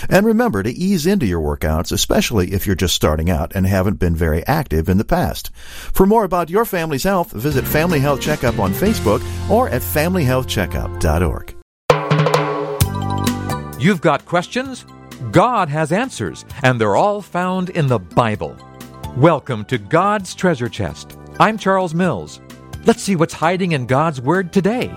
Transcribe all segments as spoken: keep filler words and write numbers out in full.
And remember to ease into your workouts, especially if you're just starting out and haven't been very active in the past. For more about your family's health, visit Family Health Checkup on Facebook or at family health checkup dot org. You've got questions? God has answers, and they're all found in the Bible. Welcome to God's Treasure Chest. I'm Charles Mills. Let's see what's hiding in God's Word today.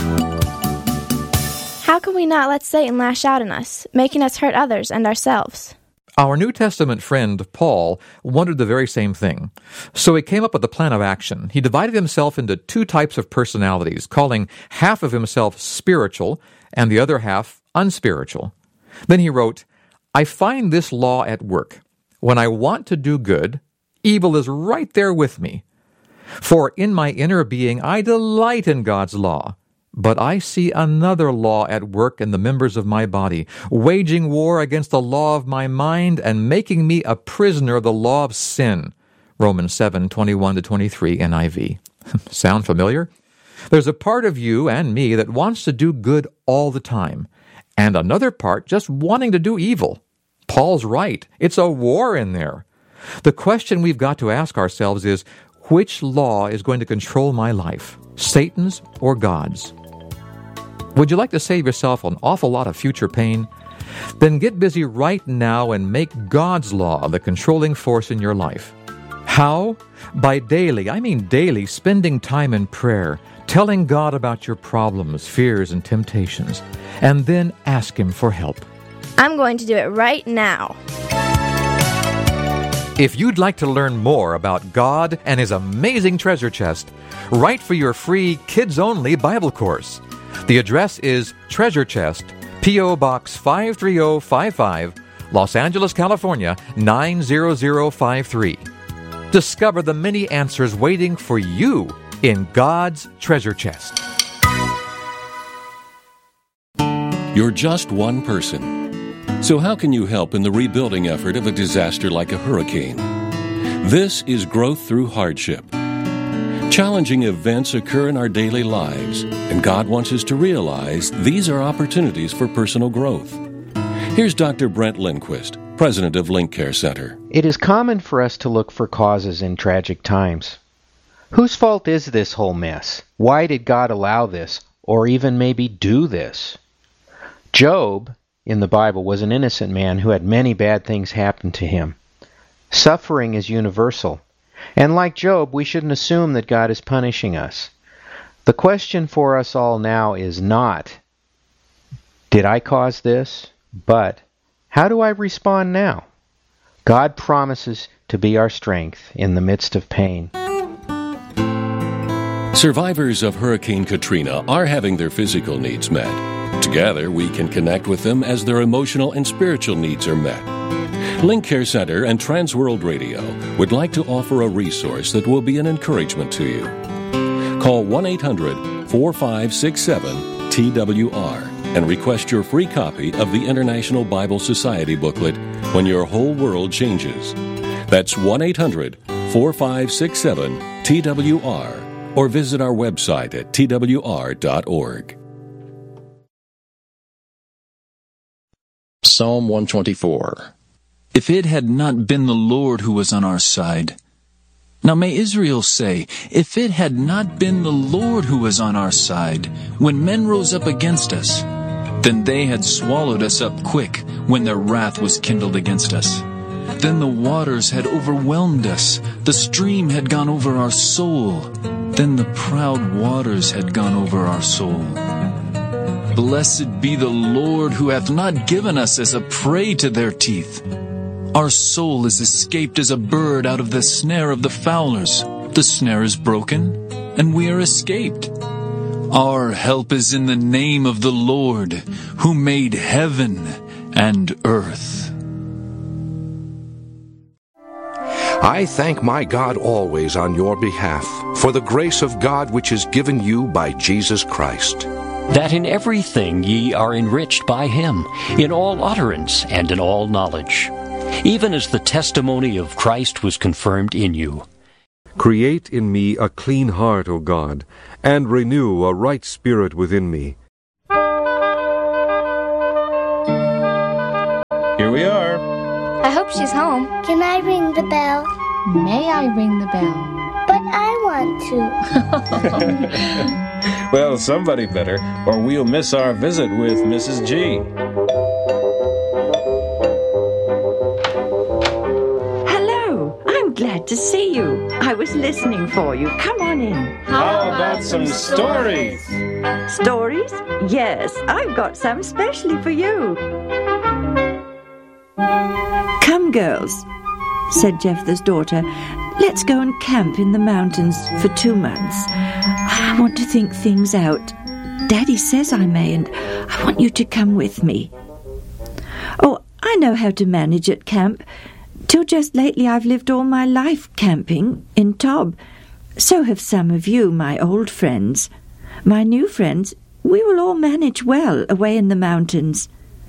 How can we not let Satan lash out on us, making us hurt others and ourselves? Our New Testament friend, Paul, wondered the very same thing. So he came up with a plan of action. He divided himself into two types of personalities, calling half of himself spiritual and the other half unspiritual. Then he wrote, I find this law at work. When I want to do good, evil is right there with me. For in my inner being I delight in God's law. But I see another law at work in the members of my body, waging war against the law of my mind and making me a prisoner of the law of sin. Romans seven, twenty-one to twenty-three, N I V. Sound familiar? There's a part of you and me that wants to do good all the time, and another part just wanting to do evil. Paul's right. It's a war in there. The question we've got to ask ourselves is, which law is going to control my life, Satan's or God's? Would you like to save yourself an awful lot of future pain? Then get busy right now and make God's law the controlling force in your life. How? By daily, I mean daily, spending time in prayer, telling God about your problems, fears, and temptations, and then ask Him for help. I'm going to do it right now. If you'd like to learn more about God and His amazing treasure chest, write for your free kids-only Bible course. The address is Treasure Chest, P O. Box five three zero five five, Los Angeles, California, nine zero zero five three. Discover the many answers waiting for you in God's treasure chest. You're just one person. So how can you help in the rebuilding effort of a disaster like a hurricane? This is Growth Through Hardship. Challenging events occur in our daily lives, and God wants us to realize these are opportunities for personal growth. Here's Doctor Brent Lindquist, president of Link Care Center. It is common for us to look for causes in tragic times. Whose fault is this whole mess? Why did God allow this, or even maybe do this? Job, in the Bible, was an innocent man who had many bad things happen to him. Suffering is universal. And like Job, we shouldn't assume that God is punishing us. The question for us all now is not, did I cause this? But, how do I respond now? God promises to be our strength in the midst of pain. Survivors of Hurricane Katrina are having their physical needs met. Together, we can connect with them as their emotional and spiritual needs are met. Link Care Center and Transworld Radio would like to offer a resource that will be an encouragement to you. Call one eight hundred four five six seven T W R and request your free copy of the International Bible Society booklet, When Your Whole World Changes. That's one eight hundred four five six seven T W R or visit our website at T W R dot org. Psalm one twenty-four. If it had not been the Lord who was on our side. Now may Israel say, if it had not been the Lord who was on our side, when men rose up against us, then they had swallowed us up quick when their wrath was kindled against us. Then the waters had overwhelmed us, the stream had gone over our soul, then the proud waters had gone over our soul. Blessed be the Lord who hath not given us as a prey to their teeth. Our soul is escaped as a bird out of the snare of the fowlers. The snare is broken, and we are escaped. Our help is in the name of the Lord, who made heaven and earth. I thank my God always on your behalf for the grace of God which is given you by Jesus Christ, that in everything ye are enriched by him, in all utterance and in all knowledge, even as the testimony of Christ was confirmed in you. Create in me a clean heart, O God, and renew a right spirit within me. we are. I hope she's home. Can I ring the bell? May I ring the bell? But I want to. Well, somebody better, or we'll miss our visit with Missus G. Hello, I'm glad to see you. I was listening for you. Come on in. How, How about, about some stories? Stories? Yes, I've got some specially for you. Come, girls, said Jephthah's daughter. Let's go and camp in the mountains for two months. I want to think things out. Daddy says I may, and I want you to come with me. Oh, I know how to manage at camp. Till just lately I've lived all my life camping in Tob. So have some of you, my old friends. My new friends, we will all manage well away in the mountains.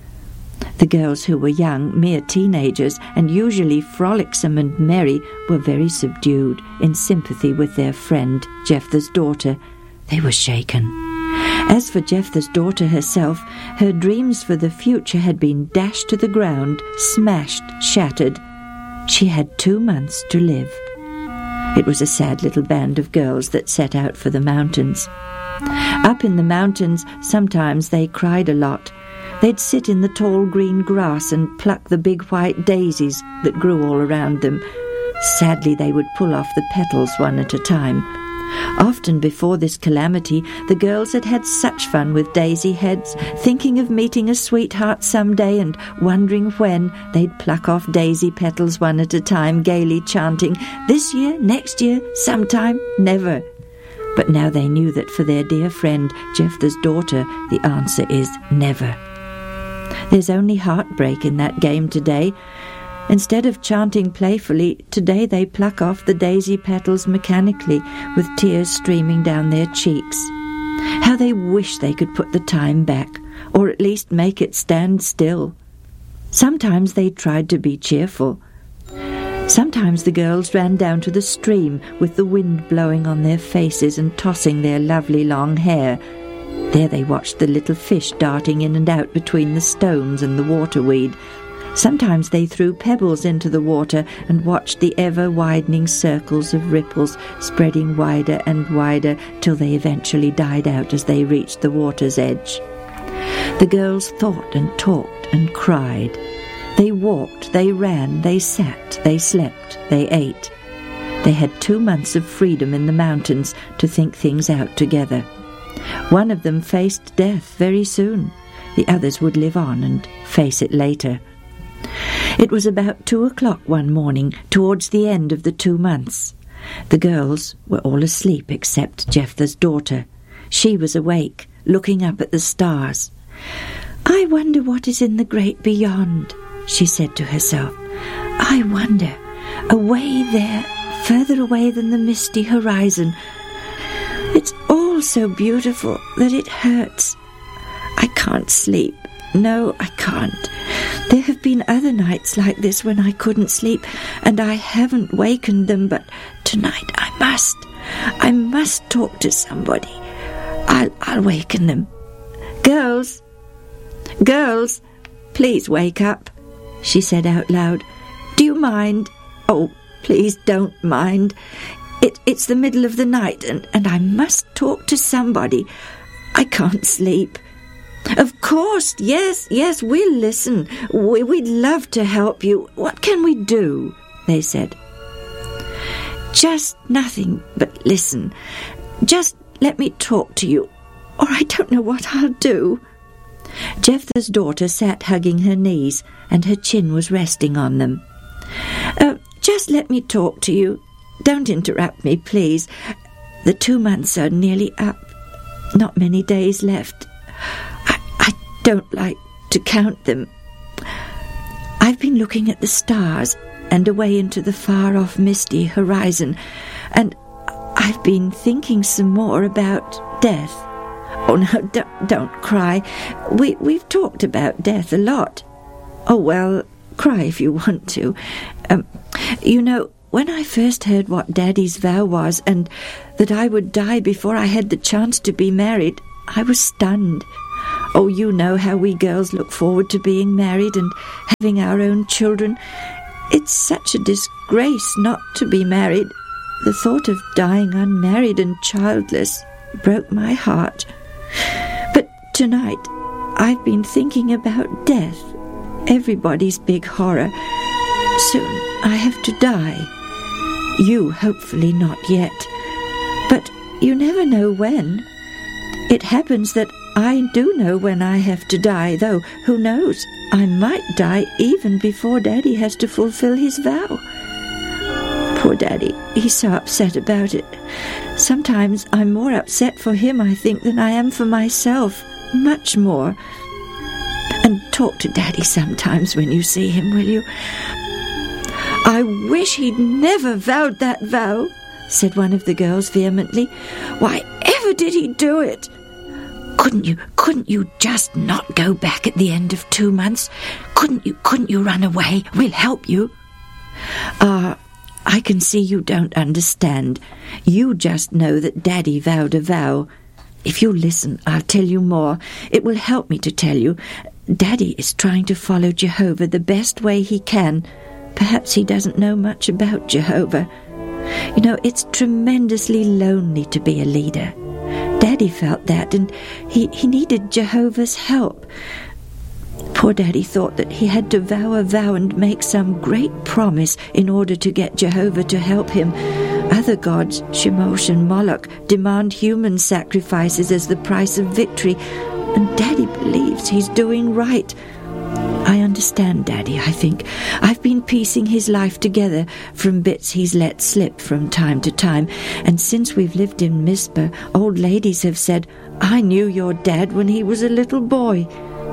The girls, who were young, mere teenagers, and usually frolicsome and merry, were very subdued in sympathy with their friend, Jephthah's daughter. They were shaken. As for Jephthah's daughter herself, her dreams for the future had been dashed to the ground, smashed, shattered. She had two months to live. It was a sad little band of girls that set out for the mountains. Up in the mountains, sometimes they cried a lot. They'd sit in the tall green grass and pluck the big white daisies that grew all around them. Sadly, they would pull off the petals one at a time. Often before this calamity, the girls had had such fun with daisy heads, thinking of meeting a sweetheart some day and wondering when they'd pluck off daisy petals one at a time, gaily chanting, "This year, next year, sometime, never." But now they knew that for their dear friend, Jephthah's daughter, the answer is never. There's only heartbreak in that game today. Instead of chanting playfully, today they pluck off the daisy petals mechanically, with tears streaming down their cheeks. How they wish they could put the time back, or at least make it stand still. Sometimes they tried to be cheerful. Sometimes the girls ran down to the stream with the wind blowing on their faces and tossing their lovely long hair. There they watched the little fish darting in and out between the stones and the waterweed. Sometimes they threw pebbles into the water and watched the ever-widening circles of ripples spreading wider and wider till they eventually died out as they reached the water's edge. The girls thought and talked and cried. They walked, they ran, they sat, they slept, they ate. They had two months of freedom in the mountains to think things out together. One of them faced death very soon. The others would live on and face it later. It was about two o'clock one morning, towards the end of the two months. The girls were all asleep except Jephthah's daughter. She was awake, looking up at the stars. "I wonder what is in the great beyond," she said to herself. "I wonder, away there, further away than the misty horizon. It's all so beautiful that it hurts. I can't sleep. No, I can't. There have been other nights like this when I couldn't sleep, and I haven't wakened them, but tonight I must. I must talk to somebody. I'll, I'll waken them. Girls, girls, please wake up," she said out loud. "Do you mind? Oh, please don't mind. It, it's the middle of the night, and, and I must talk to somebody. I can't sleep." "Of course, yes, yes, we'll listen. We, we'd love to help you. What can we do?" they said. "Just nothing but listen. Just let me talk to you, or I don't know what I'll do." Jephthah's daughter sat hugging her knees, and her chin was resting on them. Uh, just let me talk to you. Don't interrupt me, please. The two months are nearly up. Not many days left. I, I don't like to count them. I've been looking at the stars and away into the far-off misty horizon, and I've been thinking some more about death. Oh, no, don't, don't cry. We, we've talked about death a lot. Oh, well, cry if you want to. Um, you know, when I first heard what Daddy's vow was, and that I would die before I had the chance to be married, I was stunned. Oh, you know how we girls look forward to being married and having our own children. It's such a disgrace not to be married. The thought of dying unmarried and childless broke my heart. But tonight, I've been thinking about death, everybody's big horror. Soon I have to die. You, hopefully not yet. But you never know when. It happens that I do know when I have to die, though who knows, I might die even before Daddy has to fulfill his vow. Poor Daddy, he's so upset about it. Sometimes I'm more upset for him, I think, than I am for myself. Much more. And talk to Daddy sometimes when you see him, will you? I wish he'd never vowed that vow, said one of the girls vehemently. Why ever did he do it? Couldn't you, couldn't you just not go back at the end of two months? Couldn't you, couldn't you run away? We'll help you. Ah, uh, I can see you don't understand. You just know that Daddy vowed a vow. If you'll listen, I'll tell you more. It will help me to tell you. Daddy is trying to follow Jehovah the best way he can. Perhaps he doesn't know much about Jehovah. You know, it's tremendously lonely to be a leader. Daddy felt that, and he, he needed Jehovah's help. Poor Daddy thought that he had to vow a vow and make some great promise in order to get Jehovah to help him. Other gods, Chemosh and Moloch, demand human sacrifices as the price of victory, and Daddy believes he's doing right. I understand Daddy, I think. I've been piecing his life together from bits he's let slip from time to time, and since we've lived in Mizpah, old ladies have said, I knew your dad when he was a little boy.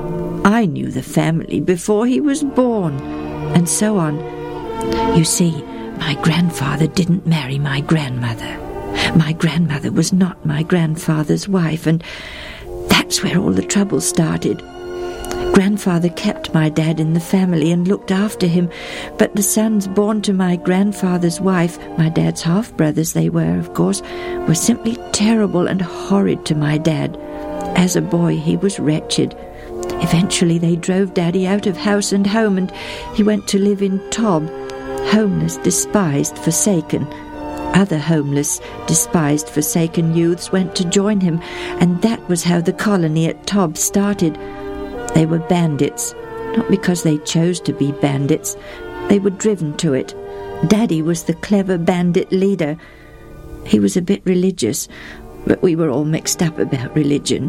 I knew the family before he was born, and so on. You see, my grandfather didn't marry my grandmother. My grandmother was not my grandfather's wife, and that's where all the trouble started. Grandfather kept my dad in the family and looked after him, but the sons born to my grandfather's wife, my dad's half-brothers they were, of course, were simply terrible and horrid to my dad. As a boy, he was wretched. Eventually they drove Daddy out of house and home, and he went to live in Tob, homeless, despised, forsaken. Other homeless, despised, forsaken youths went to join him, and that was how the colony at Tob started. They were bandits, not because they chose to be bandits. They were driven to it. Daddy was the clever bandit leader. He was a bit religious, but we were all mixed up about religion.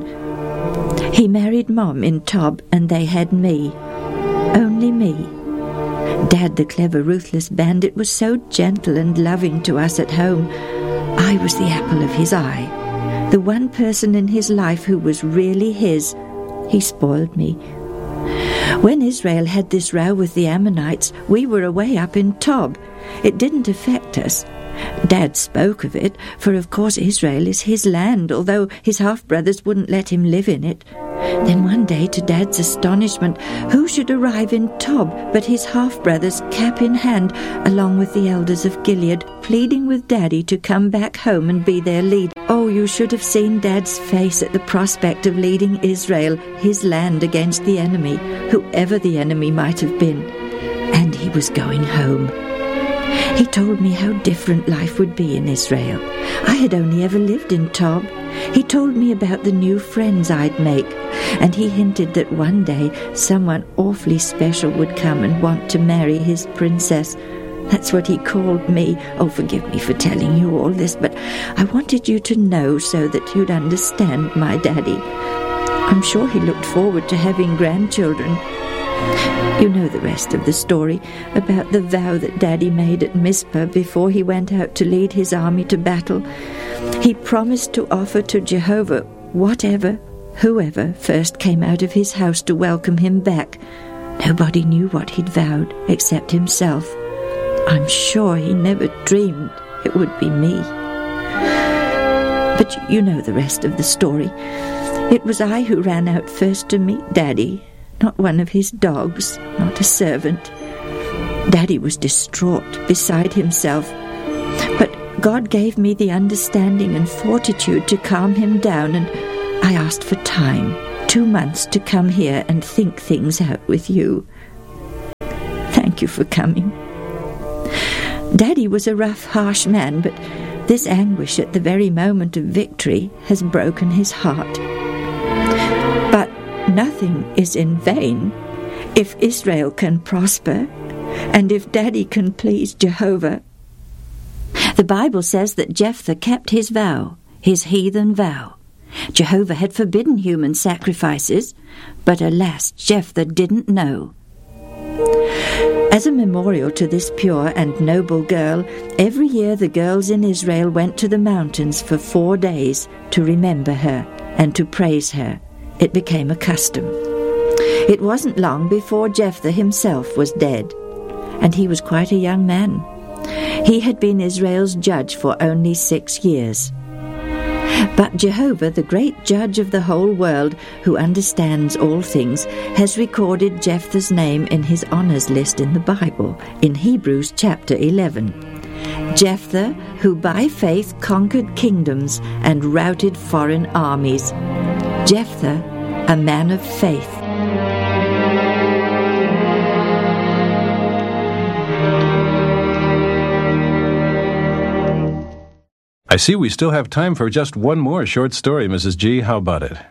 He married Mom in Tob, and they had me. Only me. Dad, the clever, ruthless bandit, was so gentle and loving to us at home. I was the apple of his eye, the one person in his life who was really his. He spoiled me. When Israel had this row with the Ammonites, we were away up in Tob. It didn't affect us. Dad spoke of it, for of course Israel is his land, although his half-brothers wouldn't let him live in it. Then one day, to Dad's astonishment, who should arrive in Tob but his half-brothers, cap in hand, along with the elders of Gilead, pleading with Daddy to come back home and be their leader. Oh, you should have seen Dad's face at the prospect of leading Israel, his land, against the enemy, whoever the enemy might have been. And he was going home. He told me how different life would be in Israel. I had only ever lived in Tob. He told me about the new friends I'd make, and he hinted that one day someone awfully special would come and want to marry his princess. That's what he called me. Oh, forgive me for telling you all this, but I wanted you to know so that you'd understand my Daddy. I'm sure he looked forward to having grandchildren. You know the rest of the story about the vow that Daddy made at Mizpah before he went out to lead his army to battle. He promised to offer to Jehovah whatever, whoever first came out of his house to welcome him back. Nobody knew what he'd vowed except himself. I'm sure he never dreamed it would be me. But you know the rest of the story. It was I who ran out first to meet Daddy, not one of his dogs, not a servant. Daddy was distraught, beside himself. But God gave me the understanding and fortitude to calm him down, and I asked for time, two months to come here and think things out with you. Thank you for coming. Daddy was a rough, harsh man, but this anguish at the very moment of victory has broken his heart. But nothing is in vain if Israel can prosper and if Daddy can please Jehovah. The Bible says that Jephthah kept his vow, his heathen vow. Jehovah had forbidden human sacrifices, but alas, Jephthah didn't know. As a memorial to this pure and noble girl, every year the girls in Israel went to the mountains for four days to remember her and to praise her. It became a custom. It wasn't long before Jephthah himself was dead, and he was quite a young man. He had been Israel's judge for only six years. But Jehovah, the great judge of the whole world, who understands all things, has recorded Jephthah's name in his honors list in the Bible, in Hebrews chapter eleven. Jephthah, who by faith conquered kingdoms and routed foreign armies. Jephthah, a man of faith. I see we still have time for just one more short story, Missus G. How about it?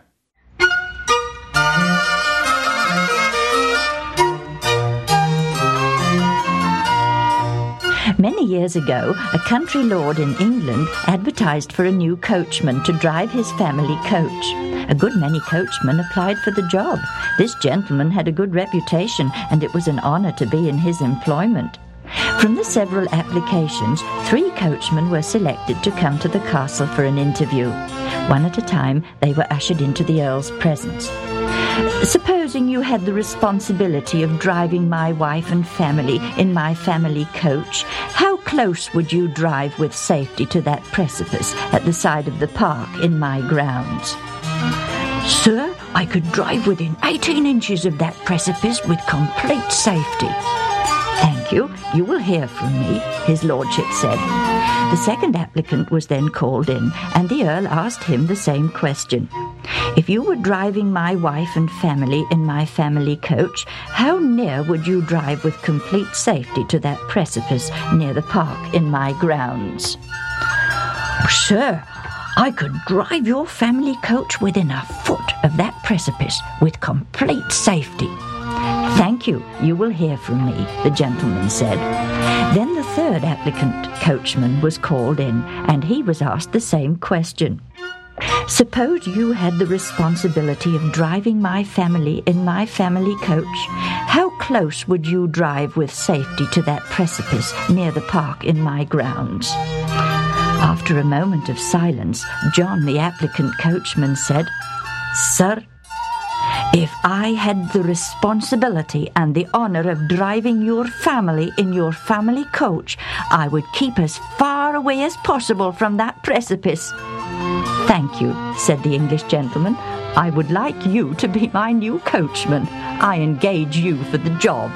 Many years ago, a country lord in England advertised for a new coachman to drive his family coach. A good many coachmen applied for the job. This gentleman had a good reputation, and it was an honor to be in his employment. From the several applications, three coachmen were selected to come to the castle for an interview. One at a time, they were ushered into the Earl's presence. Supposing you had the responsibility of driving my wife and family in my family coach, how close would you drive with safety to that precipice at the side of the park in my grounds? Sir, I could drive within eighteen inches of that precipice with complete safety. Thank you. You will hear from me, his lordship said. The second applicant was then called in, and the Earl asked him the same question. If you were driving my wife and family in my family coach, how near would you drive with complete safety to that precipice near the park in my grounds? Sir, I could drive your family coach within a foot of that precipice with complete safety. Thank you. You will hear from me, the gentleman said. Then the third applicant coachman was called in, and he was asked the same question. Suppose you had the responsibility of driving my family in my family coach. How close would you drive with safety to that precipice near the park in my grounds? After a moment of silence, John, the applicant coachman, said, Sir, if I had the responsibility and the honor of driving your family in your family coach, I would keep as far away as possible from that precipice. Thank you, said the English gentleman. I would like you to be my new coachman. I engage you for the job.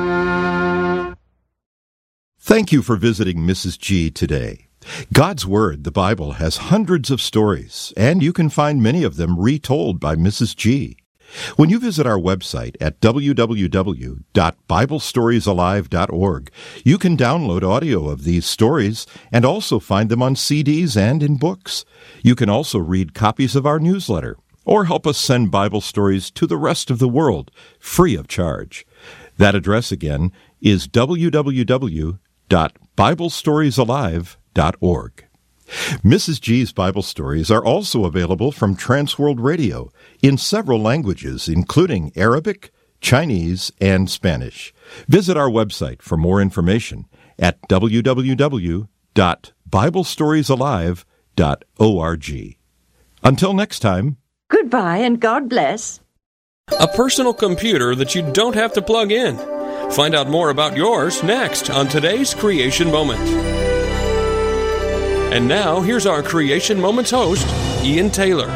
Thank you for visiting Missus G today. God's Word, the Bible, has hundreds of stories, and you can find many of them retold by Missus G. When you visit our website at w w w dot bible stories alive dot org, you can download audio of these stories and also find them on C Ds and in books. You can also read copies of our newsletter or help us send Bible stories to the rest of the world free of charge. That address again is w w w dot bible stories alive dot org. Missus G's Bible stories are also available from Transworld Radio in several languages, including Arabic, Chinese, and Spanish. Visit our website for more information at w w w dot bible stories alive dot org. Until next time. Goodbye and God bless. A personal computer that you don't have to plug in. Find out more about yours next on today's Creation Moment. And now, here's our Creation Moments host, Ian Taylor.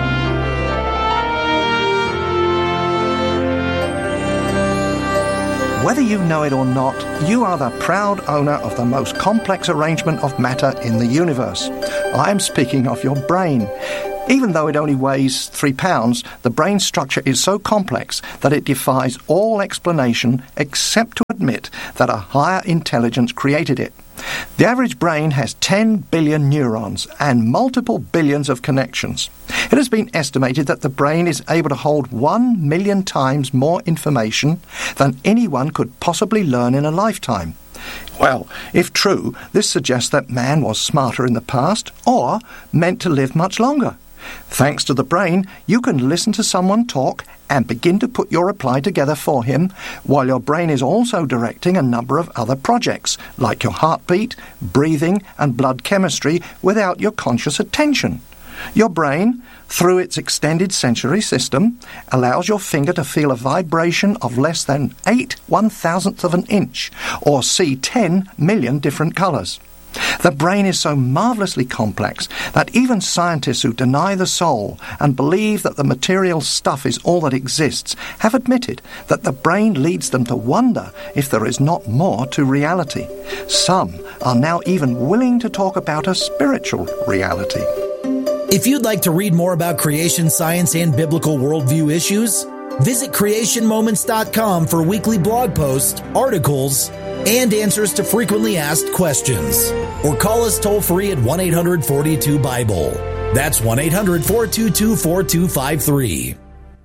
Whether you know it or not, you are the proud owner of the most complex arrangement of matter in the universe. I am speaking of your brain. Even though it only weighs three pounds, the brain structure is so complex that it defies all explanation except to admit that a higher intelligence created it. The average brain has ten billion neurons and multiple billions of connections. It has been estimated that the brain is able to hold one million times more information than anyone could possibly learn in a lifetime. Well, if true, this suggests that man was smarter in the past or meant to live much longer. Thanks to the brain, you can listen to someone talk and begin to put your reply together for him, while your brain is also directing a number of other projects, like your heartbeat, breathing, and blood chemistry, without your conscious attention. Your brain, through its extended sensory system, allows your finger to feel a vibration of less than eight one-thousandths of an inch, or see ten million different colours. The brain is so marvellously complex that even scientists who deny the soul and believe that the material stuff is all that exists have admitted that the brain leads them to wonder if there is not more to reality. Some are now even willing to talk about a spiritual reality. If you'd like to read more about creation science and biblical worldview issues, visit creation moments dot com for weekly blog posts, articles, and answers to frequently asked questions. Or call us toll-free at one eight hundred four two Bible. That's one eight hundred four two two four two five three.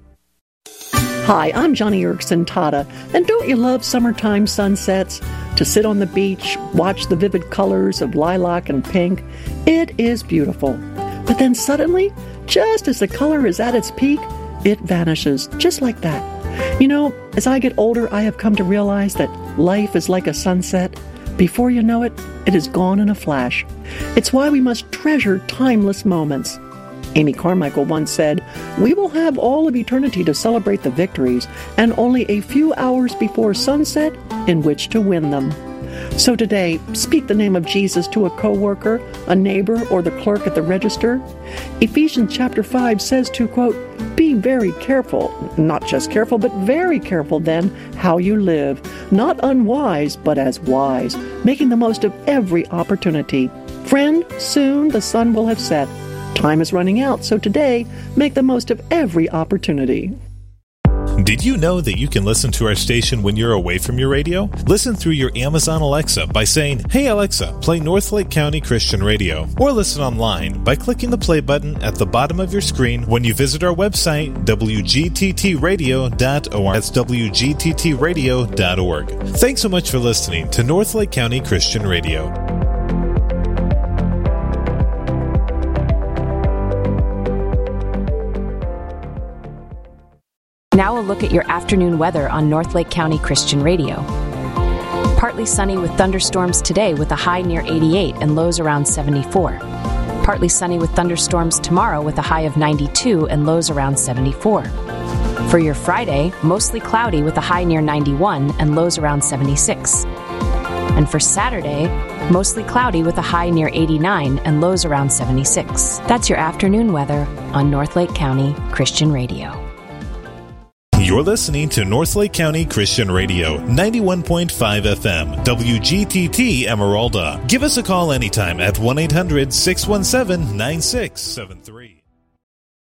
Hi, I'm Johnny Erickson Tata, and don't you love summertime sunsets? To sit on the beach, watch the vivid colors of lilac and pink. It is beautiful. But then suddenly, just as the color is at its peak, it vanishes, just like that. You know, as I get older, I have come to realize that life is like a sunset. Before you know it, it is gone in a flash. It's why we must treasure timeless moments. Amy Carmichael once said, "We will have all of eternity to celebrate the victories, and only a few hours before sunset in which to win them." So today, speak the name of Jesus to a coworker, a neighbor, or the clerk at the register. Ephesians chapter five says to, quote, "Be very careful," not just careful, but very careful then, how you live, not unwise, but as wise, making the most of every opportunity. Friend, soon the sun will have set. Time is running out, so today, make the most of every opportunity. Did you know that you can listen to our station when you're away from your radio? Listen through your Amazon Alexa by saying, "Hey Alexa, play Northlake County Christian Radio." Or listen online by clicking the play button at the bottom of your screen when you visit our website, w g t t radio dot org. That's w g t t radio dot org. Thanks so much for listening to Northlake County Christian Radio. Now a look at your afternoon weather on Northlake County Christian Radio. Partly sunny with thunderstorms today with a high near eighty-eight and lows around seventy-four. Partly sunny with thunderstorms tomorrow with a high of ninety-two and lows around seventy-four. For your Friday, mostly cloudy with a high near ninety-one and lows around seventy-six. And for Saturday, mostly cloudy with a high near eighty-nine and lows around seventy-six. That's your afternoon weather on Northlake County Christian Radio. You're listening to Northlake County Christian Radio, ninety-one point five F M, W G T T Emeralda. Give us a call anytime at one eight hundred six one seven nine six seven three.